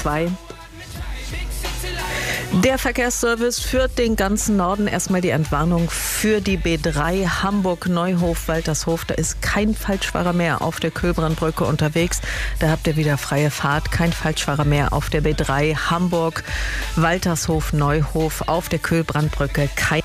2. Der Verkehrsservice führt den ganzen Norden. Erstmal die Entwarnung für die B3 Hamburg-Neuhof-Waltershof. Da ist kein Falschfahrer mehr auf der Köhlbrandbrücke unterwegs. Da habt ihr wieder freie Fahrt. Kein Falschfahrer mehr auf der B3 Hamburg-Waltershof-Neuhof auf der Köhlbrandbrücke. Kein